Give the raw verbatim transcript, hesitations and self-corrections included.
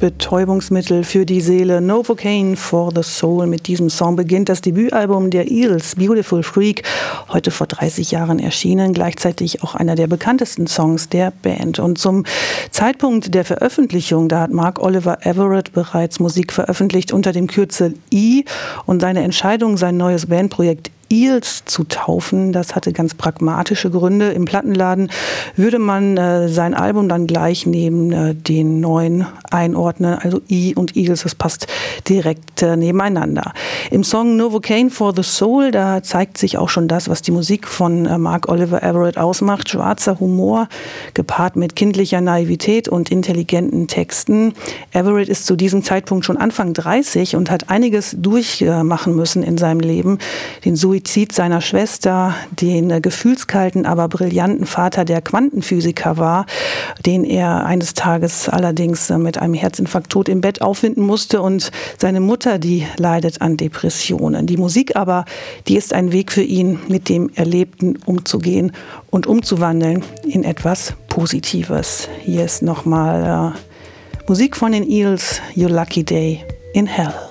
Betäubungsmittel für die Seele. Novocaine for the Soul. Mit diesem Song beginnt das Debütalbum der Eels, Beautiful Freak, heute vor dreißig Jahren erschienen, gleichzeitig auch einer der bekanntesten Songs der Band. Und zum Zeitpunkt der Veröffentlichung, da hat Mark Oliver Everett bereits Musik veröffentlicht unter dem Kürzel E, und seine Entscheidung, sein neues Bandprojekt Eels zu taufen, das hatte ganz pragmatische Gründe. Im Plattenladen würde man äh, sein Album dann gleich neben äh, den neuen einordnen, also E und Eels, das passt direkt äh, nebeneinander. Im Song Novocaine for the Soul, da zeigt sich auch schon das, was die Musik von äh, Mark Oliver Everett ausmacht. Schwarzer Humor, gepaart mit kindlicher Naivität und intelligenten Texten. Everett ist zu diesem Zeitpunkt schon Anfang dreißig und hat einiges durchmachen äh, müssen in seinem Leben. Den Suizid seiner Schwester, den äh, gefühlskalten, aber brillanten Vater, der Quantenphysiker war, den er eines Tages allerdings äh, mit einem Herzinfarkt tot im Bett auffinden musste, und seine Mutter, die leidet an Depressionen. Die Musik aber, die ist ein Weg für ihn, mit dem Erlebten umzugehen und umzuwandeln in etwas Positives. Hier ist nochmal äh, Musik von den Eels, Your Lucky Day in Hell.